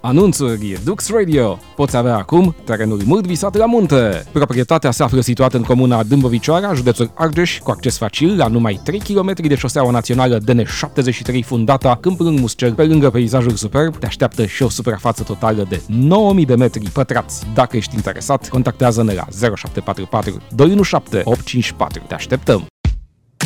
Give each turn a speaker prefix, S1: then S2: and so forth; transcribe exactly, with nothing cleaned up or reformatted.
S1: Anunțuri Dux Radio. Poți avea acum terenul mult visat la munte. Proprietatea se află situată în comuna Dâmbovicoara, județul Argeș, cu acces facil la numai trei kilometri de șoseaua națională D N șaptezeci și trei Fundata, Câmpul Muscer. Pe lângă peisajul superb, te așteaptă și o suprafață totală de nouă mii de metri pătrați. Dacă ești interesat, contactează-ne la zero șapte patru patru doi unu șapte opt cinci patru. Te așteptăm!